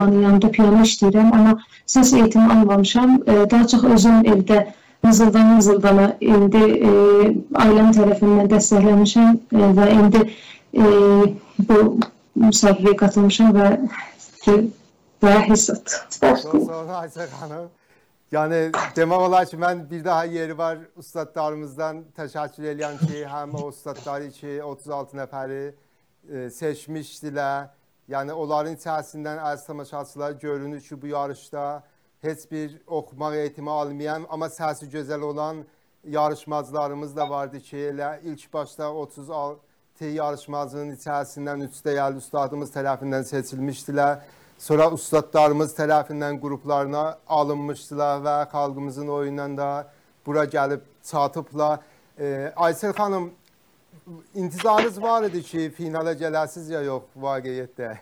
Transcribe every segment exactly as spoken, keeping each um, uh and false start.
yanında piyano işləyirəm, amma səs eğitimi almamışam. Daha çox özüm evdə mızıldana mızıldana indi e, ailəm tərəfindən dəstəklənmişəm e, və indi e, bu müsabiqəyə qatılmışam və bayağı hissat. Çok sağ olun Aysel Hanım. Yani demek olar ki ben bir daha yeri var ustadlarımızdan teşekkür ediyorum ki hem o ustadlar için otuz altı neferi e, seçmiştiler. Yani onların içerisinden az tamaşaçılar görünür ki bu yarışta hiçbir okuma eğitimi almayan ama sesi güzel olan yarışmacılarımız da vardı ki ilk başta otuz altı yarışmacının içerisinden üç değerli ustadımız tarafından seçilmiştiler. Sonra ustadlarımız tərəfindən qruplarına alınmışdılar və xalqımızın oyundan da bura gəlib çatıblar. Ee, Aysel Hanım, intizarınız var idi ki, finala gələsiz ya yox vaqiyyətdə?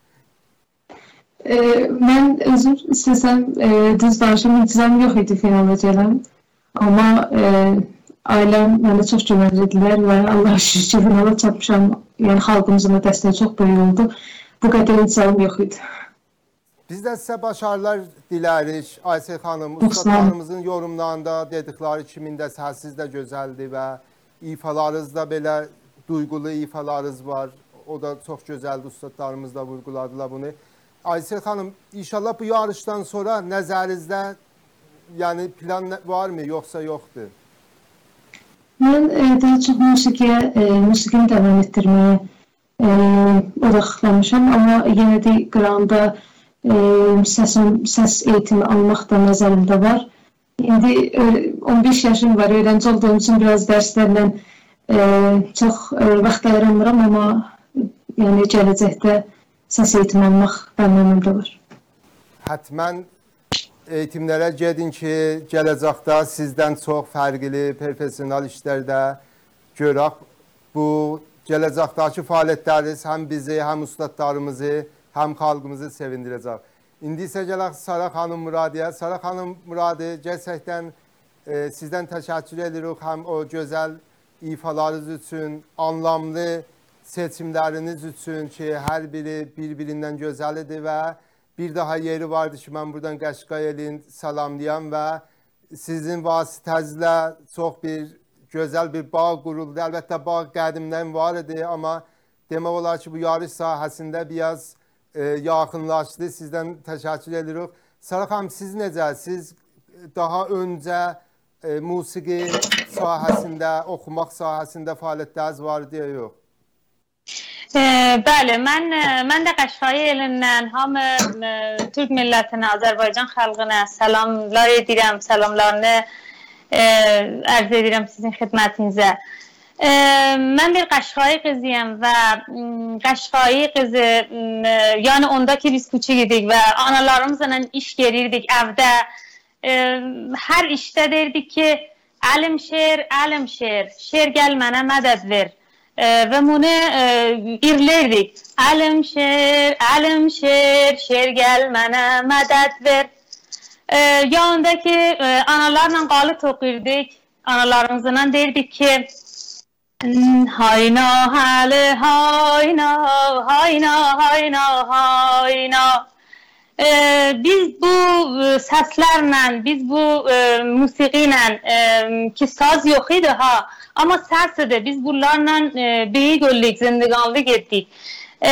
E, mən özür istəsəm e, düz danışım, intizarım yox idi finala gələm. Amma e, ailəm mənə çox köməklidirlər və Allah şükür finala çatmışam. Yəni xalqımızın da dəstəyi çox böyük oldu. Bu qədər intizarım yox idi. Biz də sizə başarılar dilərik Aysel Hanım. Ustadlarımızın yorumlarında dedikleri kimində səsiz də gözəldir və ifalarınız da belə duygulu ifalarınız var. O da çox gözəldir. Ustadlarımız da vurguladılar bunu. Aysel Hanım, inşallah bu yarışdan sonra nəzərinizdə yəni plan var mı, yoxsa yoxdur? Mən e, daha çox musiqiyə, e, musiqini davam etdirməyə e, odaqlanmışam, amma yenə də qıranda e, səsin, səs eğitimi almaq da nəzərimdə var. İndi e, on beş yaşım var, öğrenci olduğum için biraz dərslərlə e, çox e, vaxt ayıramıram, amma yəni gələcəkdə səs eğitimi almaq məqamımda var. Hətmən eğitimlərə gedin ki, gələcəkdə sizdən çox fərqli profesional işlərdə görək. Bu gələcəkdəki fəaliyyətləriniz həm bizi, həm ustadlarımızı, həm xalqımızı sevindirəcək. İndi isə gələk Sara xanım Muradiyə. Sara xanım Muradi, gerçəkdən e, sizdən təşəkkür edirik həm o gözəl ifalarınız üçün, anlamlı seçimləriniz üçün ki, hər biri bir-birindən gözəlidir və bir daha yeri vardı ki, mən buradan Qəşqayelin salamlayam və sizin vasitənizlə çox bir gözəl bir bağ quruldu. Əlbəttə bağ qədimdən var idi, amma demək olar ki, bu yarış sahəsində biraz e, yaxınlaşdı. Sizdən təşəkkür edirik. Sara xanım, siz necə? Siz daha öncə e, musiqi sahəsində, oxumaq sahəsində fəaliyyətləriniz var deyə yox? Bəli, mən, mən də Qəşqayı elindən hamı Türk millətinə, Azərbaycan xalqına salamlar edirəm, salamlarını e, ərz edirəm sizin xidmətinizə. E, mən bir Qəşqayı qızıyım və Qəşqayı qızı, e, yəni onda ki biz küçük idik və analarımızla iş gerirdik evdə. E, hər işdə derdik ki, əlim şer, əlim şer, şer gəl mənə mədəd ver. Ve bunu e, irlerdik. Əlim şer, əlim şer, şer gəl mənə mədəd ver. E, yanındaki e, analarla qalı oxuyurdik. Analarımızla derdik ki hayna həli hayna, hayna, hayna, hayna. E, biz bu səslərlə, biz bu e, musiqiylə e, ki saz yox idi ha, ama sərsidir. Biz bunlarla e, böyük öldük, zindiganlıq etdik. E,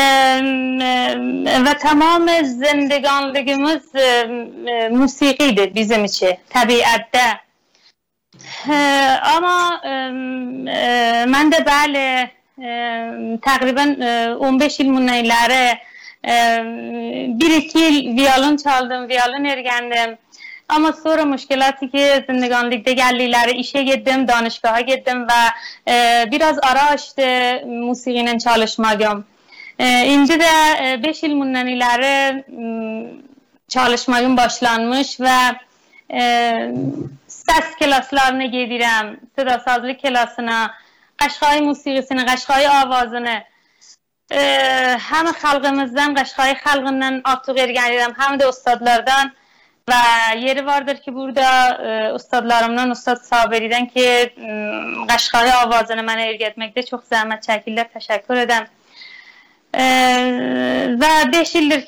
e, ve tamamı zindiganlığımız e, e, musiqidir bizim için, təbiətdə. E, ama e, e, mən də bəli, e, təqribən e, on beş il münəyləri e, bir iki il violon çaldım, violon ergəndim. Ama sonra müşkilatı ki zindiganlıkta geldikleri işe gittim, danışgaha gittim ve e, biraz ara açtı musiqinin çalışmağım. E, indi de e, beş il bundan ileri çalışmağım başlanmış ve e, ses klaslarına gedirəm, sıdasazlık klasına, Qəşqayı musiqisini, Qəşqayı avazını, e, hem xalqımızdan, Qəşqayı xalqından artıq ergənirəm, hem de ustadlardan. Ve yeri vardır ki burada e, ustadlarımdan, ustad Sabiri'den ki e, Qəşqayı avazını mənə ergətməkdə çox zəhmət çəkirlər, təşəkkür edəm. E, ve beş ildir